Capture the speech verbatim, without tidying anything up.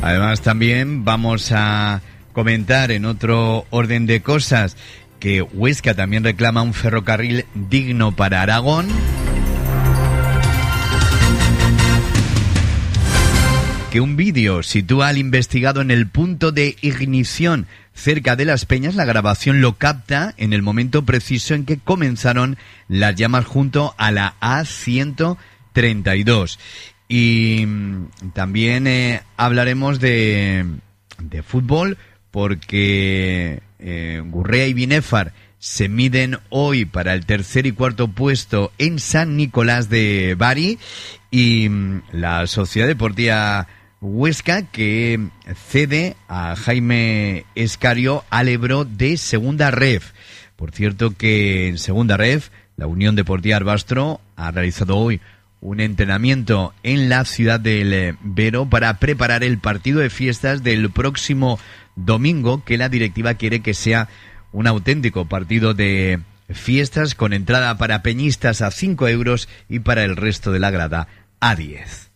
Además, también vamos a comentar en otro orden de cosas que Huesca también reclama un ferrocarril digno para Aragón. Que un vídeo sitúa al investigado en el punto de ignición cerca de Las Peñas. La grabación lo capta en el momento preciso en que comenzaron las llamas junto a la A ciento treinta y dos. Y también eh, hablaremos de, de fútbol porque eh, Gurrea y Binefar se miden hoy para el tercer y cuarto puesto en San Nicolás de Bari, y la Sociedad Deportiva Huesca que cede a Jaime Escario al Ebro de Segunda Ref. Por cierto que en Segunda Ref la Unión Deportiva Arbastro ha realizado hoy un entrenamiento en la ciudad del Vero para preparar el partido de fiestas del próximo domingo, que la directiva quiere que sea un auténtico partido de fiestas con entrada para peñistas a cinco euros y para el resto de la grada a diez.